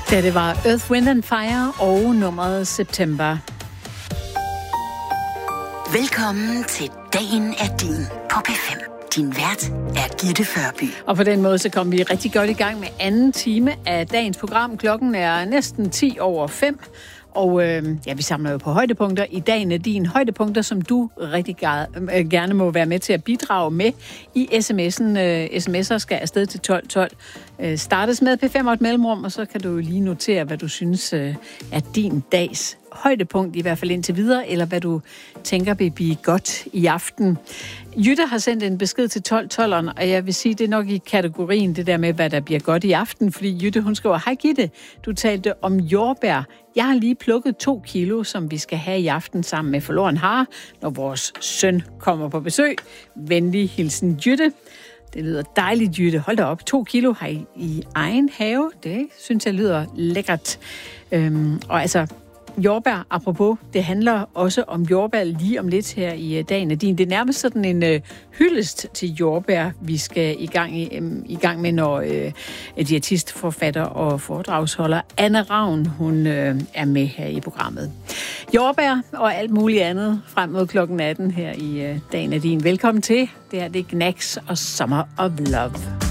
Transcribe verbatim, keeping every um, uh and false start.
Da det var Earth, Wind and Fire og nummeret September. Velkommen til Dagen er din på P fem. Din vært er Gitte Førby. Og på den måde så kom vi rigtig godt i gang med anden time af dagens program. Klokken er næsten ti over fem. Og øh, ja, vi samler jo på højdepunkter. I dagen er dine højdepunkter, som du rigtig gerne må være med til at bidrage med i sms'en. Øh, sms'er skal afsted til tolv tolv. Øh, startes med P fem og et mellemrum, og så kan du lige notere, hvad du synes øh, er din dags højdepunkt, i hvert fald indtil videre, eller hvad du tænker vil blive godt i aften. Jytte har sendt en besked til tolv tolveren, og jeg vil sige, det er nok i kategorien, det der med, hvad der bliver godt i aften, fordi Jytte, hun skriver, hej Gitte, du talte om jordbær. Jeg har lige plukket to kilo, som vi skal have i aften sammen med forloren hare, når vores søn kommer på besøg. Venlig hilsen Jytte. Det lyder dejligt, Jytte. Hold da op. To kilo har I i egen have. Det synes jeg lyder lækkert. Øhm, og altså, jordbær, apropos, det handler også om jordbær lige om lidt her i dagen af din. Det er nærmest sådan en øh, hyldest til jordbær, vi skal i gang, i, øh, i gang med, når øh, diætist, forfatter og foredragsholder Anne Ravn, hun øh, er med her i programmet. Jordbær og alt muligt andet frem mod klokken atten her i øh, dagen af din. Velkommen til. Det her det er Knacks og Summer of Love.